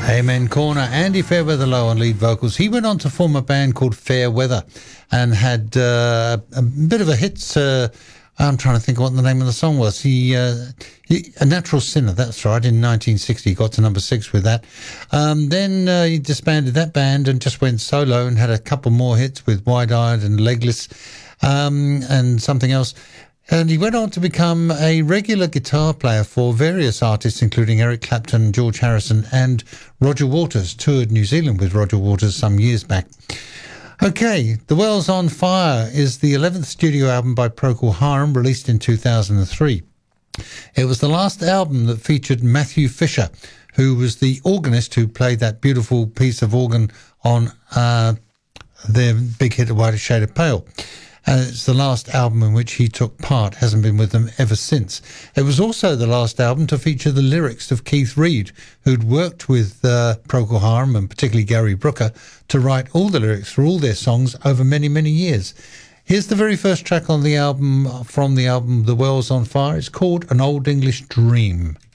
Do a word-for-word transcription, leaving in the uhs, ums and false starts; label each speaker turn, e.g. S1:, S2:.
S1: Amen Corner, Andy Fairweather Low on lead vocals. He went on to form a band called Fairweather and had uh, a bit of a hit. Uh, I'm trying to think of what the name of the song was. He, uh, he A Natural Sinner, that's right, in nineteen sixty. He got to number six with that. Um, then uh, he disbanded that band and just went solo and had a couple more hits with Wide-Eyed and Legless um, and something else. And he went on to become a regular guitar player for various artists, including Eric Clapton, George Harrison, and Roger Waters. Toured New Zealand with Roger Waters some years back. Okay, The World's on Fire is the eleventh studio album by Procol Harum, released in two thousand three. It was the last album that featured Matthew Fisher, who was the organist who played that beautiful piece of organ on uh, their big hit, A Whiter Shade of Pale. And it's the last album in which he took part, hasn't been with them ever since. It was also the last album to feature the lyrics of Keith Reid, who'd worked with uh, Procol Harum and particularly Gary Brooker to write all the lyrics for all their songs over many, many years. Here's the very first track on the album, from the album The World's on Fire. It's called An Old English Dream.